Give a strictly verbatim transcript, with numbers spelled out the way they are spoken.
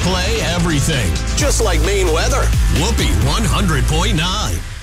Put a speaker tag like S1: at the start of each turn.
S1: play, everything. Just like Maine weather. Whoopee one hundred point nine.